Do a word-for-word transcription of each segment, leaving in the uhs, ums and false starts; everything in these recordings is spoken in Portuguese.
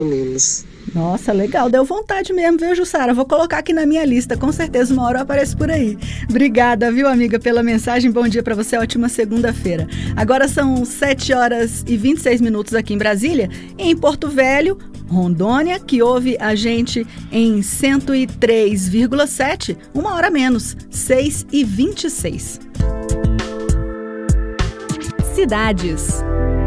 menos. Nossa, legal, deu vontade mesmo, viu, Jussara? Vou colocar aqui na minha lista, com certeza uma hora eu apareço por aí. Obrigada, viu, amiga, pela mensagem, bom dia pra você, ótima segunda-feira. Agora são sete horas e vinte e seis minutos aqui em Brasília, em Porto Velho, Rondônia, que ouve a gente em cento e três vírgula sete, uma hora menos, seis e vinte e seis. Cidades.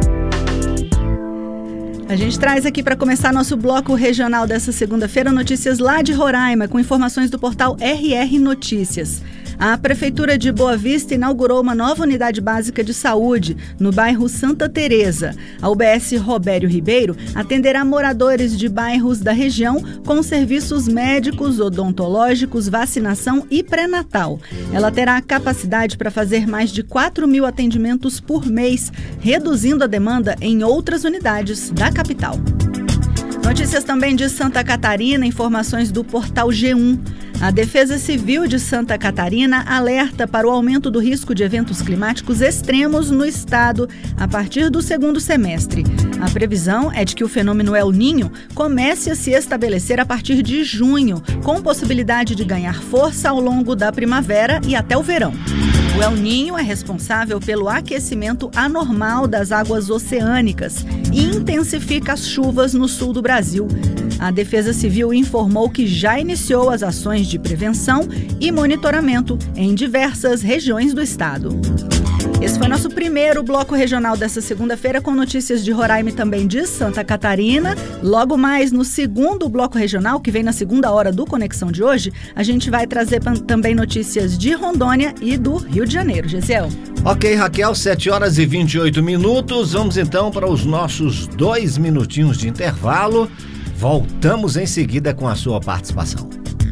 A gente traz aqui para começar nosso bloco regional dessa segunda-feira notícias lá de Roraima, com informações do portal R R Notícias. A Prefeitura de Boa Vista inaugurou uma nova unidade básica de saúde no bairro Santa Teresa. A U B S Robério Ribeiro atenderá moradores de bairros da região com serviços médicos, odontológicos, vacinação e pré-natal. Ela terá capacidade para fazer mais de quatro mil atendimentos por mês, reduzindo a demanda em outras unidades da capital. Notícias também de Santa Catarina, informações do portal G um. A Defesa Civil de Santa Catarina alerta para o aumento do risco de eventos climáticos extremos no estado a partir do segundo semestre. A previsão é de que o fenômeno El Niño comece a se estabelecer a partir de junho, com possibilidade de ganhar força ao longo da primavera e até o verão. O El Niño é responsável pelo aquecimento anormal das águas oceânicas e intensifica as chuvas no sul do Brasil. A Defesa Civil informou que já iniciou as ações de prevenção e monitoramento em diversas regiões do estado. Esse foi nosso primeiro bloco regional dessa segunda-feira, com notícias de Roraima e também de Santa Catarina. Logo mais, no segundo bloco regional, que vem na segunda hora do Conexão de hoje, a gente vai trazer também notícias de Rondônia e do Rio de Janeiro. Gesiel. Ok, Raquel, sete horas e vinte e oito minutos. Vamos então para os nossos dois minutinhos de intervalo. Voltamos em seguida com a sua participação.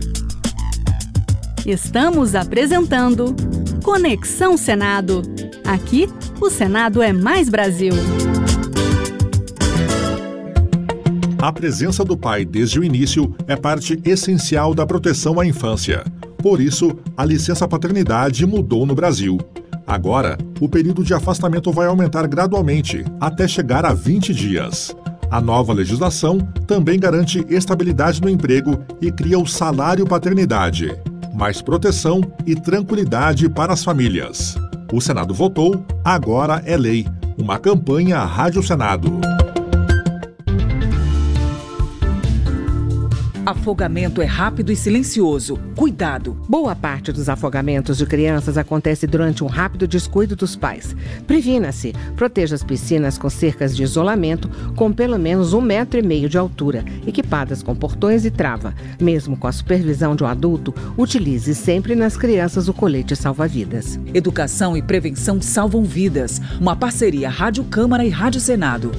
Estamos apresentando Conexão Senado. Aqui, o Senado é mais Brasil. A presença do pai desde o início é parte essencial da proteção à infância. Por isso, a licença paternidade mudou no Brasil. Agora, o período de afastamento vai aumentar gradualmente, até chegar a vinte dias. A nova legislação também garante estabilidade no emprego e cria o salário paternidade. Mais proteção e tranquilidade para as famílias. O Senado votou, agora é lei. Uma campanha Rádio Senado. Afogamento é rápido e silencioso. Cuidado! Boa parte dos afogamentos de crianças acontece durante um rápido descuido dos pais. Previna-se. Proteja as piscinas com cercas de isolamento com pelo menos um metro e meio de altura, equipadas com portões e trava. Mesmo com a supervisão de um adulto, utilize sempre nas crianças o colete salva-vidas. Educação e prevenção salvam vidas. Uma parceria Rádio Câmara e Rádio Senado.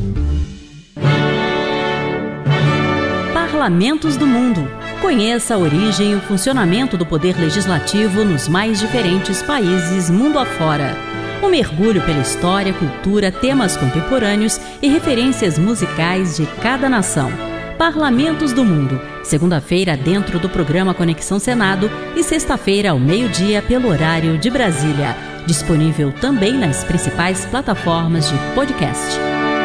Parlamentos do Mundo. Conheça a origem e o funcionamento do poder legislativo nos mais diferentes países mundo afora. Um mergulho pela história, cultura, temas contemporâneos e referências musicais de cada nação. Parlamentos do Mundo. Segunda-feira dentro do programa Conexão Senado e sexta-feira ao meio-dia pelo horário de Brasília. Disponível também nas principais plataformas de podcast.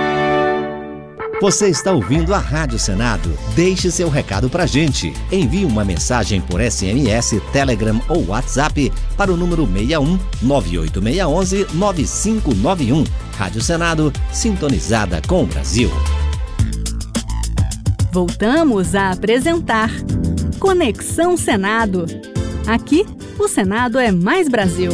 Você está ouvindo a Rádio Senado? Deixe seu recado pra gente. Envie uma mensagem por S M S, Telegram ou WhatsApp para o número seis um nove oito seis um um nove cinco nove um. Rádio Senado, sintonizada com o Brasil. Voltamos a apresentar Conexão Senado. Aqui, o Senado é mais Brasil.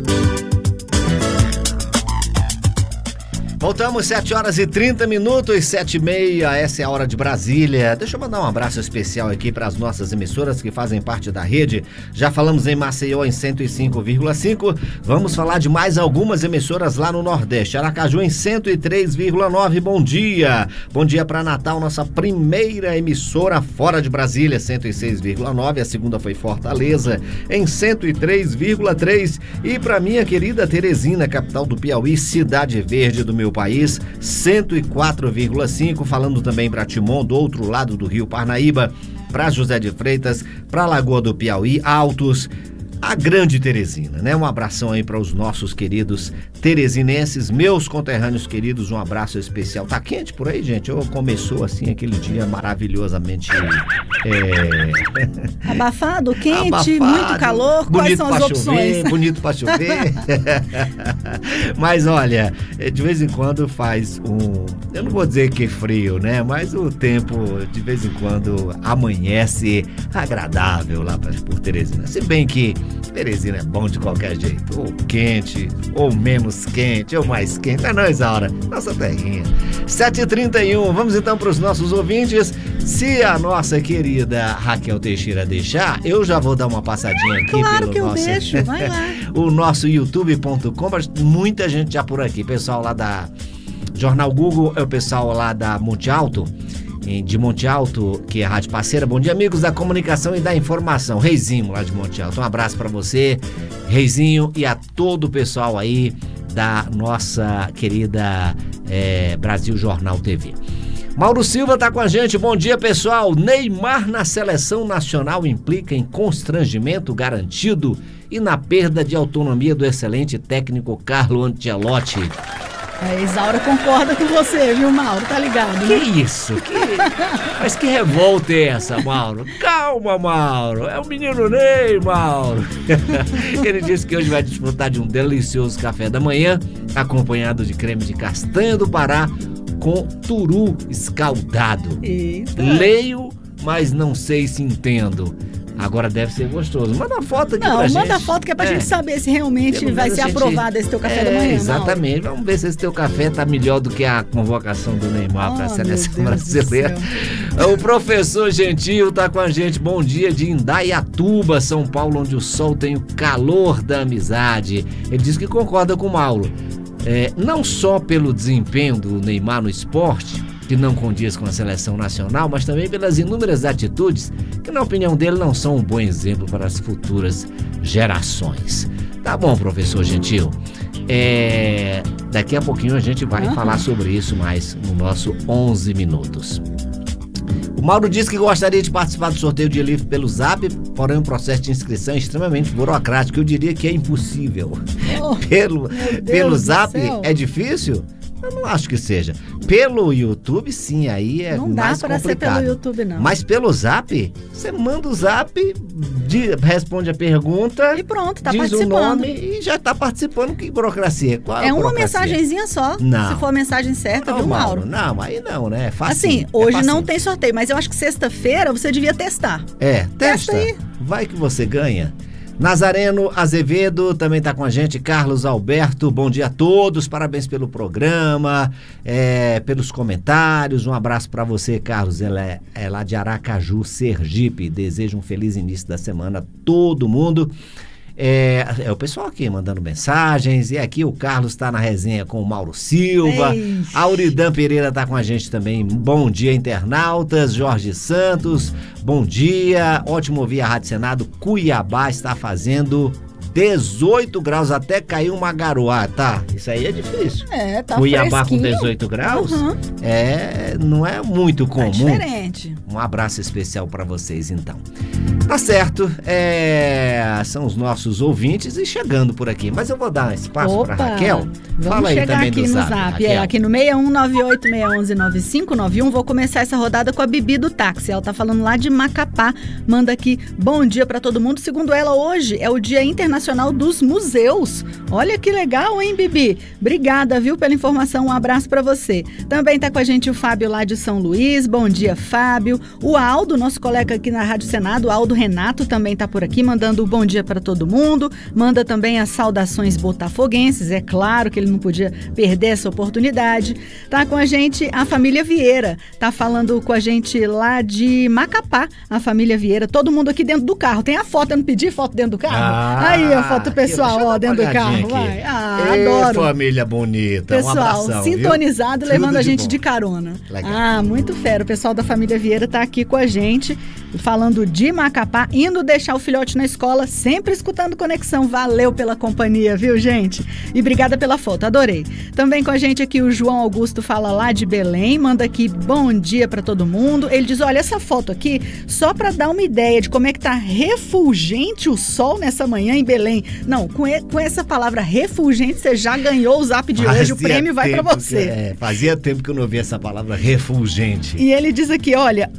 Voltamos, sete horas e trinta minutos, sete e meia, essa é a hora de Brasília. Deixa eu mandar um abraço especial aqui para as nossas emissoras que fazem parte da rede. Já falamos em Maceió em cento e cinco vírgula cinco, vamos falar de mais algumas emissoras lá no Nordeste. Aracaju em cento e três vírgula nove, bom dia. Bom dia para Natal, nossa primeira emissora fora de Brasília, cento e seis vírgula nove, a segunda foi Fortaleza em cento e três vírgula três. E para minha querida Teresina, capital do Piauí, cidade verde do meu país, cento e quatro vírgula cinco, falando também para Timon, do outro lado do Rio Parnaíba, para José de Freitas, para Lagoa do Piauí, Altos, a grande Teresina, né? Um abração aí para os nossos queridos teresinenses, meus conterrâneos queridos, um abraço especial. Tá quente por aí, gente? Ou começou assim aquele dia maravilhosamente é... abafado, quente, abafado, muito calor, quais são as opções? Chover, bonito para chover. Mas olha, de vez em quando faz um, eu não vou dizer que é frio, né? Mas o tempo de vez em quando amanhece agradável lá por Teresina. Se bem que Teresina é bom de qualquer jeito, ou quente, ou menos quente, ou mais quente. É não, Isaura, nossa terrinha. sete e trinta e um, vamos então para os nossos ouvintes. Se a nossa querida Raquel Teixeira deixar, eu já vou dar uma passadinha aqui. Claro pelo que eu nosso... deixo, vai lá. o nosso youtube ponto com, muita gente já por aqui, pessoal lá da Jornal Google, é o pessoal lá da Monte Alto, de Monte Alto, que é a rádio parceira. Bom dia, amigos da comunicação e da informação. Reizinho lá de Monte Alto, um abraço para você, Reizinho, e a todo o pessoal aí da nossa querida é, Brasil Jornal T V. Mauro Silva tá com a gente, bom dia, pessoal. Neymar na seleção nacional implica em constrangimento garantido e na perda de autonomia do excelente técnico Carlo Ancelotti. A Isaura concorda com você, viu, Mauro? Tá ligado, Que né? isso? Que... Mas que revolta é essa, Mauro? Calma, Mauro. É o menino Ney, Mauro. Ele disse que hoje vai desfrutar de um delicioso café da manhã, acompanhado de creme de castanha do Pará com turu escaldado. Eita. Leio, mas não sei se entendo. Agora deve ser gostoso. Manda foto aqui Não, pra gente. manda a foto que é pra É. gente saber se realmente Pelo vai menos ser a gente- aprovado esse teu café É, da manhã, Mauro. exatamente. Vamos ver se esse teu café tá melhor do que a convocação do Neymar para a Oh, seleção meu Deus do brasileira. O professor Gentil tá com a gente. Bom dia de Indaiatuba, São Paulo, onde o sol tem o calor da amizade. Ele diz que concorda com o Mauro. É, não só pelo desempenho do Neymar no esporte, que não condiz com a seleção nacional, mas também pelas inúmeras atitudes que, na opinião dele, não são um bom exemplo para as futuras gerações. Tá bom, professor Gentil. É, daqui a pouquinho a gente vai Uhum. falar sobre isso mais no nosso onze minutos. O Mauro disse que gostaria de participar do sorteio de livro pelo Zap, porém o processo de inscrição é extremamente burocrático. Eu diria que é impossível. Oh, Pelo, meu pelo Deus do Zap céu. é difícil? Eu não acho que seja. Pelo YouTube, sim, aí é Não dá mais pra ser complicado. pelo YouTube, não. Mas pelo Zap, você manda o Zap, de- responde a pergunta, E pronto, tá diz o participando. nome e já tá participando. Que burocracia? Qual É uma burocracia? mensagenzinha só. Não. Se for a mensagem certa, Não, viu, Mauro? Não, aí não, né? É facinho, Assim, é hoje facinho. não tem sorteio, mas eu acho que sexta-feira você devia testar. É, Testa testa. aí. Vai que você ganha. Nazareno Azevedo também está com a gente. Carlos Alberto, bom dia a todos. Parabéns pelo programa, é, pelos comentários. Um abraço para você, Carlos. Ela é, é lá de Aracaju, Sergipe. Desejo um feliz início da semana a todo mundo. É, é o pessoal aqui mandando mensagens. E aqui o Carlos está na resenha com o Mauro Silva. Eixe. A Auridan Pereira está com a gente também. Bom dia, internautas. Jorge Santos, bom dia. Ótimo ouvir a Rádio Senado. Cuiabá está fazendo dezoito graus, até caiu uma garoa. Tá, isso aí é difícil. É, tá Cuiabá com fresquinho. dezoito graus Uhum. é, não é muito Tá comum. diferente. Um abraço especial para vocês, então. Tá certo, é, são os nossos ouvintes e chegando por aqui. Mas eu vou dar espaço para Raquel. Vamos Fala aí chegar também aqui do no Zap, Zap. Raquel. É, aqui no seis um nove oito seis um um nove cinco nove um. Vou começar essa rodada com a Bibi do táxi. Ela tá falando lá de Macapá. Manda aqui, bom dia para todo mundo. Segundo ela, hoje é o Dia Internacional dos Museus. Olha que legal, hein, Bibi? Obrigada, viu, pela informação. Um abraço para você. Também tá com a gente o Fábio lá de São Luís. Bom dia, Fábio. O Aldo, nosso colega aqui na Rádio Senado, o Aldo Renato, também tá por aqui, mandando um bom dia para todo mundo. Manda também as saudações botafoguenses. É claro que ele não podia perder essa oportunidade. Tá com a gente a família Vieira. Tá falando com a gente lá de Macapá, a família Vieira. Todo mundo aqui dentro do carro. Tem a foto, eu não pedi foto dentro do carro? Ah, Aí a foto aqui, pessoal, deixa eu ó, dar dentro do uma carro. olhadinha Vai. aqui. Ah, Ê, adoro. família bonita, um Pessoal, abração, sintonizado, viu? levando Tudo a de gente bom. de carona. Legal. Ah, muito fera. O pessoal da família Vieira tá aqui com a gente, falando de Macapá. Macapá, indo deixar o filhote na escola, sempre escutando Conexão. Valeu pela companhia, viu, gente? E obrigada pela foto, adorei. Também com a gente aqui o João Augusto fala lá de Belém, manda aqui bom dia pra todo mundo. Ele diz, olha, essa foto aqui, só pra dar uma ideia de como é que tá refulgente o sol nessa manhã em Belém. Não, com, e, com essa palavra refulgente, você já ganhou o zap de fazia hoje, o prêmio vai pra você. Que, é, fazia tempo que eu não ouvia essa palavra refulgente. E ele diz aqui, olha,